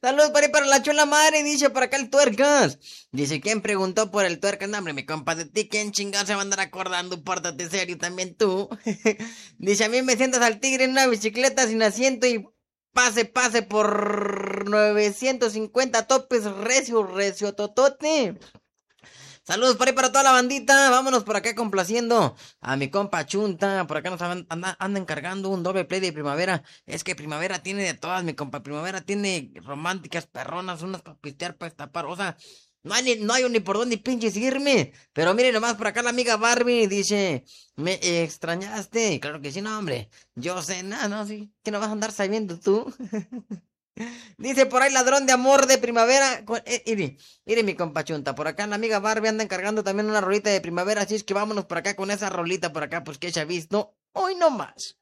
Saludos para la chula madre, dice por acá el tuercas. Dice, ¿quién preguntó por el tuercas? No, hombre, mi compa, de ti, ¿quién chingado se va a andar acordando? Pórtate serio también tú. Dice, a mí me sientas al tigre en una bicicleta sin asiento y pase por 950 topes, recio, totote. Saludos por ahí para toda la bandita. Vámonos por acá complaciendo a mi compa Chunta. Por acá nos andan cargando un doble play de Primavera. Es que Primavera tiene de todas, mi compa. Primavera tiene románticas, perronas, unas para pistear, para destapar. O sea, no hay ni por dónde pinches irme. Pero miren nomás por acá la amiga Barbie dice, ¿me extrañaste? Claro que sí, no, hombre. Yo sé, nada, no, sí. Que no vas a andar sabiendo tú. Dice por ahí ladrón de amor de primavera. Mire mi compa Chunta. Por acá la amiga Barbie anda encargando también una rolita de primavera. Así es que vámonos por acá con esa rolita por acá. Pues que ya visto. Hoy no más.